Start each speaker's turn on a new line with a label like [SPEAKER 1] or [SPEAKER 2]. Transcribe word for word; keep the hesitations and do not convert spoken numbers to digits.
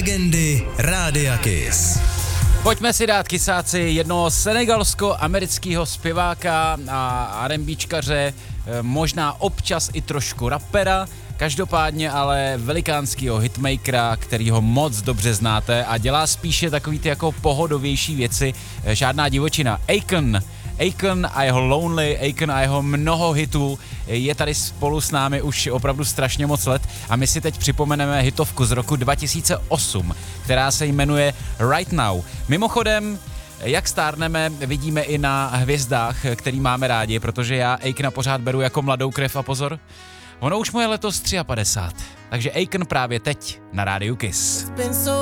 [SPEAKER 1] Legendy Rádia Kiss.
[SPEAKER 2] Pojďme si dát kysáci jednoho senegalsko-amerického zpěváka a R&Bčkaře, možná občas i trošku rapera, každopádně ale velikánskýho hitmakera, kterýho moc dobře znáte a dělá spíše takový ty jako pohodovější věci, žádná divočina. Akon. Akon a jeho Lonely, Akon a jeho mnoho hitů je tady spolu s námi už opravdu strašně moc let a my si teď připomeneme hitovku z roku dva tisíce osm, která se jmenuje Right Now. Mimochodem, jak stárneme, vidíme i na hvězdách, který máme rádi, protože já Akona pořád beru jako mladou krev a pozor, ono už mu je letos padesát tři, takže Akon právě teď na rádiu Kiss.